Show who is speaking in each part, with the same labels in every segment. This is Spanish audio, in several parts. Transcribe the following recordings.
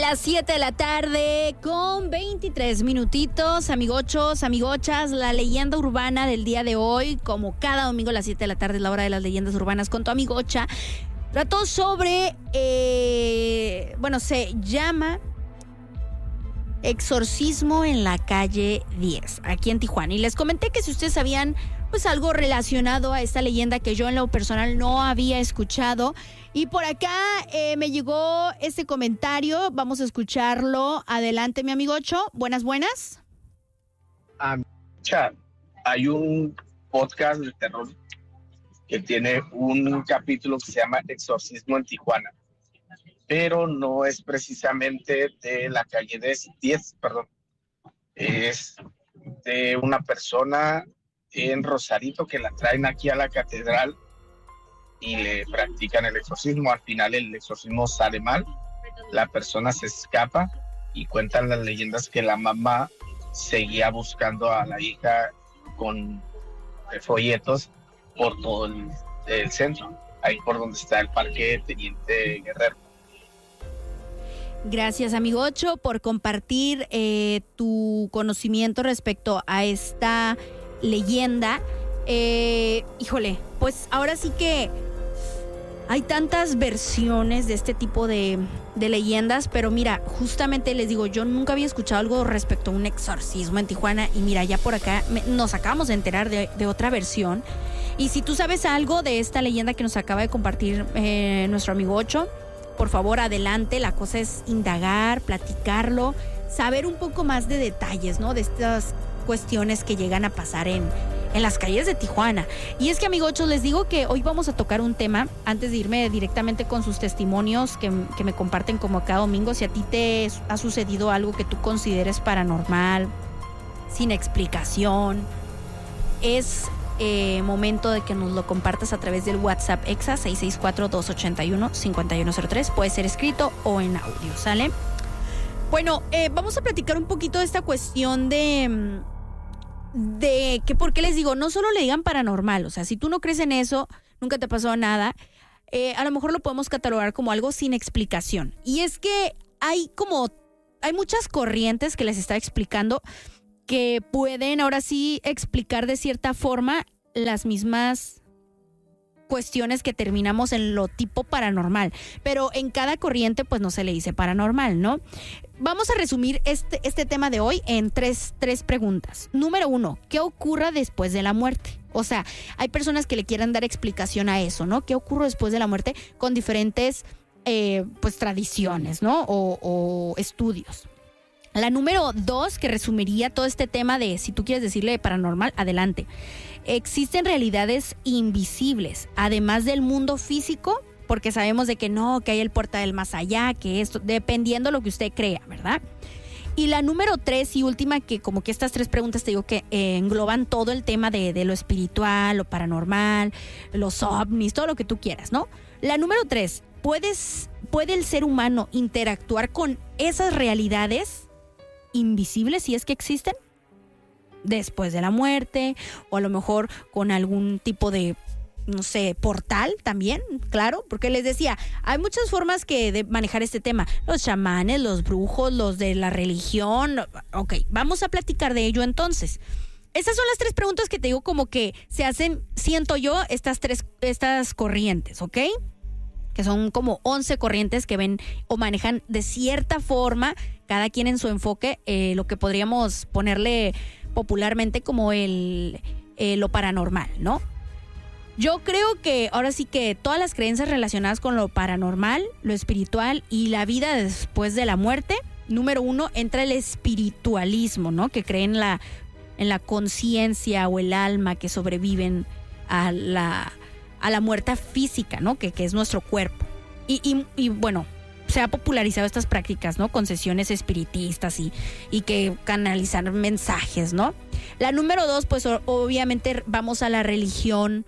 Speaker 1: Las 7 de la tarde con 23 minutitos, amigochos, amigochas, la leyenda urbana del día de hoy, como cada domingo a las 7 de la tarde es la hora de las leyendas urbanas con tu amigocha. Trató sobre, se llama Exorcismo en la calle 10, aquí en Tijuana. Y les comenté que si ustedes sabían pues algo relacionado a esta leyenda que yo en lo personal no había escuchado. Y por acá me llegó este comentario, vamos a escucharlo. Adelante, mi amigocho. Buenas.
Speaker 2: Hay un podcast de terror que tiene un capítulo que se llama Exorcismo en Tijuana, pero no es precisamente de la calle 10, es de una persona en Rosarito que la traen aquí a la catedral y le practican el exorcismo. Al final el exorcismo sale mal, la persona se escapa y cuentan las leyendas que la mamá seguía buscando a la hija con folletos por todo el centro, ahí por donde está el Parque Teniente Guerrero.
Speaker 1: Gracias, amigocho, por compartir tu conocimiento respecto a esta leyenda. Híjole, pues ahora sí que hay tantas versiones de este tipo de leyendas, pero mira, justamente les digo, yo nunca había escuchado algo respecto a un exorcismo en Tijuana y mira, ya por acá nos acabamos de enterar de otra versión. Y si tú sabes algo de esta leyenda que nos acaba de compartir nuestro amigo Ocho, por favor, adelante. La cosa es indagar, platicarlo, saber un poco más de detalles, ¿no? De estas cuestiones que llegan a pasar en las calles de Tijuana. Y es que, amigochos, les digo que hoy vamos a tocar un tema, antes de irme directamente con sus testimonios que me comparten como cada domingo. Si a ti te ha sucedido algo que tú consideres paranormal, sin explicación, es momento de que nos lo compartas a través del WhatsApp EXA 664-281-5103. Puede ser escrito o en audio, ¿sale? Bueno, vamos a platicar un poquito de esta cuestión de que, ¿por qué les digo? No solo le digan paranormal, o sea, si tú no crees en eso, nunca te pasó nada, a lo mejor lo podemos catalogar como algo sin explicación. Y es que hay muchas corrientes que les estaba explicando que pueden ahora sí explicar de cierta forma las mismas cuestiones que terminamos en lo tipo paranormal, pero en cada corriente pues no se le dice paranormal, ¿no? Vamos a resumir este tema de hoy en tres preguntas. Número 1, ¿qué ocurre después de la muerte? O sea, hay personas que le quieran dar explicación a eso, ¿no? ¿Qué ocurre después de la muerte? Con diferentes tradiciones, ¿no? O estudios. La número 2, que resumiría todo este tema de, si tú quieres decirle paranormal, adelante. Existen realidades invisibles, además del mundo físico, porque sabemos de que no, que hay el portal del más allá, que esto, dependiendo lo que usted crea, ¿verdad? Y la número 3 y última, que como que estas 3 preguntas te digo que engloban todo el tema de lo espiritual, lo paranormal, los ovnis, todo lo que tú quieras, ¿no? La número 3, ¿puede el ser humano interactuar con esas realidades invisibles, si es que existen, después de la muerte, o a lo mejor con algún tipo de, no sé, portal también? Claro, porque les decía, hay muchas formas de manejar este tema, los chamanes, los brujos, los de la religión. Ok, vamos a platicar de ello entonces. Esas son las 3 preguntas que te digo como que se hacen, siento yo, estas corrientes, ¿ok? Que son como 11 corrientes que ven o manejan de cierta forma, cada quien en su enfoque, lo que podríamos ponerle popularmente como lo paranormal, ¿no? Yo creo que ahora sí que todas las creencias relacionadas con lo paranormal, lo espiritual y la vida después de la muerte, número 1, entra el espiritualismo, ¿no? Que creen en la conciencia o el alma que sobreviven a la muerte física, ¿no? Que es nuestro cuerpo. Y bueno, se ha popularizado estas prácticas, ¿no? Con sesiones espiritistas y que canalizan mensajes, ¿no? La número 2, pues obviamente vamos a la religión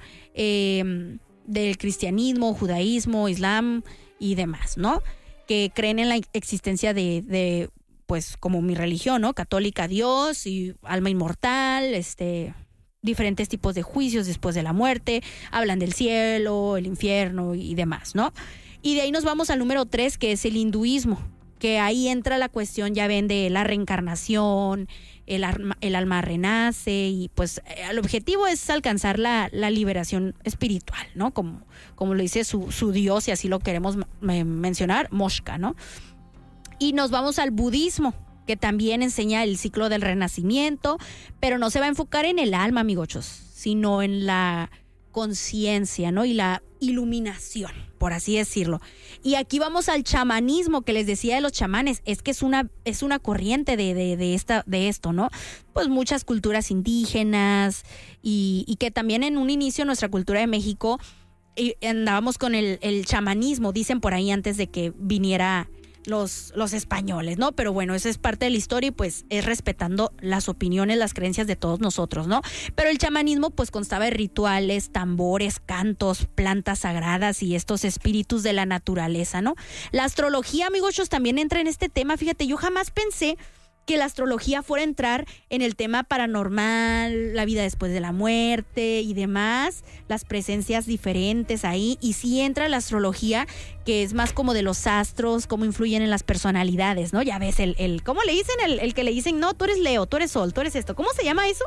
Speaker 1: del cristianismo, judaísmo, islam y demás, ¿no? Que creen en la existencia de pues como mi religión, ¿no? Católica, Dios y alma inmortal, diferentes tipos de juicios después de la muerte, hablan del cielo, el infierno y demás, ¿no? Y de ahí nos vamos al número 3, que es el hinduismo, que ahí entra la cuestión, ya ven, de la reencarnación, el alma renace y pues el objetivo es alcanzar la liberación espiritual, ¿no? Como lo dice su dios, y así lo queremos mencionar, Moshka, ¿no? Y nos vamos al budismo, que también enseña el ciclo del renacimiento, pero no se va a enfocar en el alma, amigochos, sino en la conciencia, ¿no? Y la iluminación, por así decirlo. Y aquí vamos al chamanismo, que les decía de los chamanes, es que es una corriente de esto, ¿no? Pues muchas culturas indígenas y que también en un inicio nuestra cultura de México andábamos con el chamanismo, dicen por ahí, antes de que viniera los españoles, ¿no? Pero bueno, esa es parte de la historia y pues es respetando las opiniones, las creencias de todos nosotros, ¿no? Pero el chamanismo pues constaba de rituales, tambores, cantos, plantas sagradas y estos espíritus de la naturaleza, ¿no? La astrología, amigos, también entra en este tema. Fíjate, yo jamás pensé que la astrología fuera a entrar en el tema paranormal, la vida después de la muerte y demás, las presencias diferentes ahí, y sí entra la astrología, que es más como de los astros, cómo influyen en las personalidades, ¿no? Ya ves, ¿cómo le dicen? El que le dicen, no, tú eres Leo, tú eres Sol, tú eres esto, ¿cómo se llama eso?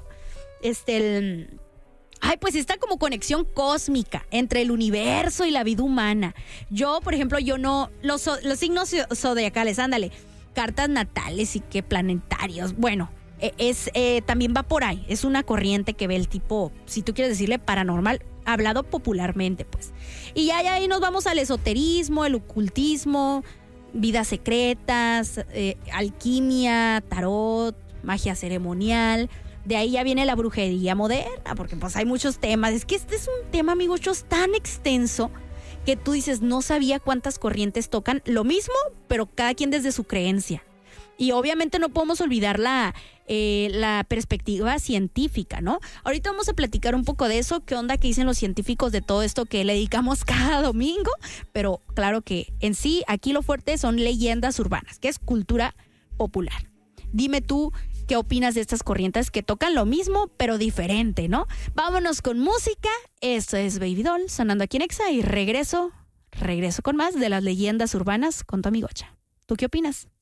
Speaker 1: Pues está como conexión cósmica entre el universo y la vida humana. Yo, por ejemplo, los signos zodiacales, ándale, cartas natales y que planetarios, bueno, también va por ahí, es una corriente que ve el tipo, si tú quieres decirle paranormal, hablado popularmente, pues. Y ya ahí nos vamos al esoterismo, el ocultismo, vidas secretas, alquimia, tarot, magia ceremonial. De ahí ya viene la brujería moderna, porque pues hay muchos temas. Es que este es un tema, amigos, tan extenso que tú dices, no sabía cuántas corrientes tocan lo mismo, pero cada quien desde su creencia. Y obviamente no podemos olvidar la perspectiva científica, ¿no? Ahorita vamos a platicar un poco de eso, qué onda que dicen los científicos de todo esto que le dedicamos cada domingo, pero claro que en sí aquí lo fuerte son leyendas urbanas, que es cultura popular. Dime tú, ¿qué opinas de estas corrientes que tocan lo mismo, pero diferente, ¿no? Vámonos con música. Esto es Baby Doll, sonando aquí en Exa, y regreso con más de las leyendas urbanas con tu amigocha. ¿Tú qué opinas?